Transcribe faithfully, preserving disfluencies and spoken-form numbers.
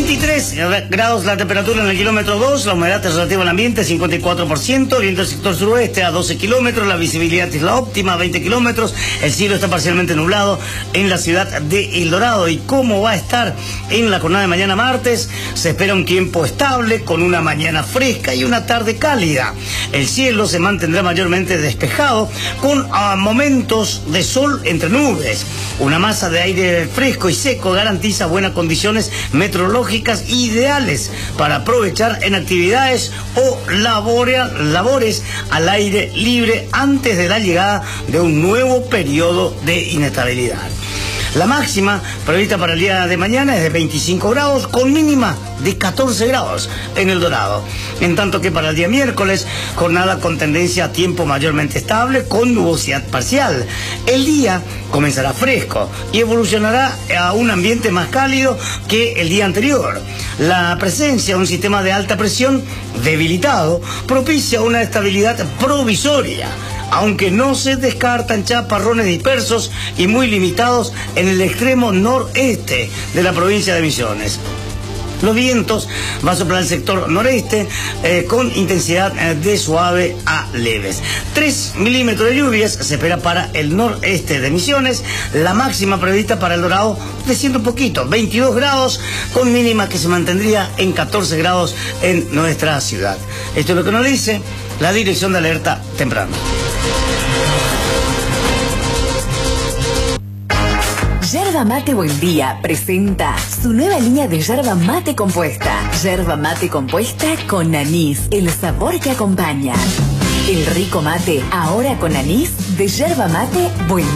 veintitrés grados la temperatura en el kilómetro dos, la humedad relativa al ambiente cincuenta y cuatro por ciento, viento del sector suroeste a doce kilómetros, la visibilidad es la óptima, veinte kilómetros, el cielo está parcialmente nublado en la ciudad de El Dorado. ¿Y cómo va a estar en la jornada de mañana martes? Se espera un tiempo estable con una mañana fresca y una tarde cálida. El cielo se mantendrá mayormente despejado con uh, momentos de sol entre nubes. Una masa de aire fresco y seco garantiza buenas condiciones meteorológicas ideales para aprovechar en actividades o labore, labores al aire libre antes de la llegada de un nuevo periodo de inestabilidad. La máxima prevista para el día de mañana es de veinticinco grados con mínima de catorce grados en El Dorado. En tanto que para el día miércoles, jornada con tendencia a tiempo mayormente estable con nubosidad parcial. El día comenzará fresco y evolucionará a un ambiente más cálido que el día anterior. La presencia de un sistema de alta presión debilitado propicia una estabilidad provisoria, aunque no se descartan chaparrones dispersos y muy limitados en el extremo noreste de la provincia de Misiones. Los vientos van a soplar el sector noreste eh, con intensidad eh, de suave a leves. tres milímetros de lluvias se espera para el noreste de Misiones. La máxima prevista para El Dorado desciende un poquito, veintidós grados, con mínima que se mantendría en catorce grados en nuestra ciudad. Esto es lo que nos dice la Dirección de Alerta Temprana. Yerba Mate Buen Día presenta su nueva línea de yerba mate compuesta. Yerba mate compuesta con anís, el sabor que acompaña. El rico mate, ahora con anís de Yerba Mate Buen Día.